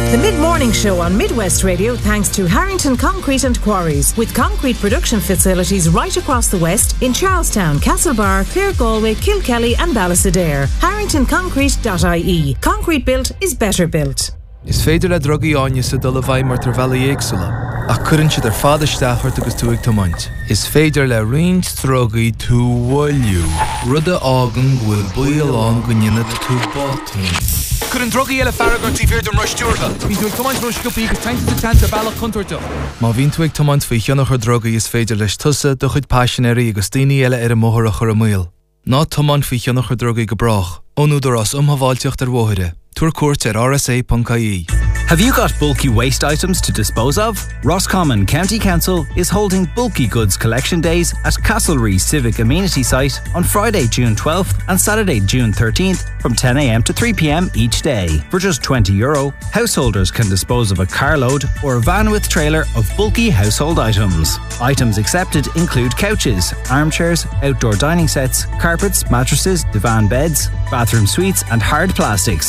The mid-morning show on Midwest Radio thanks to Harrington Concrete and Quarries, with concrete production facilities right across the West in Charlestown, Castlebar, Clare Galway, Kilkelly and Ballastadair. HarringtonConcrete.ie. Concrete built is better built. Is féidir le drogaí áine sa dul a bhaid mar tar bheala éagsúla, ach cuireann siad ar fad isteachart agus tú ag tomaint. Is féidir le roinnt drogaí tú bhfuilliú. Rud a ágan bhfuil buailán go nionad tú bátaí. Cuireann drogaí eile farragar tí bhír dom roistúrtha. Bhín tú ag tomaint roisciúpaí agus tainte bheala chuntarta. Má bhín tú ag tomaint faoi cheannach ar drogaí is féidir leis tusa do chuid páisinéirí agus daoine eile ar a móthar a chur amíl. Ná tomaint faoi cheannach ar drogaí go brach, ónúdar as umhaváilteocht ar bmhóithire. Tuair cuairt ar rsa.ie. Have you got bulky waste items to dispose of? Roscommon County Council is holding Bulky Goods Collection Days at Castlereagh Civic Amenity Site on Friday, June 12th and Saturday, June 13th from 10 a.m. to 3 p.m. each day. For just €20, householders can dispose of a carload or a van with trailer of bulky household items. Items accepted include couches, armchairs, outdoor dining sets, carpets, mattresses, divan beds, bathroom suites and hard plastics.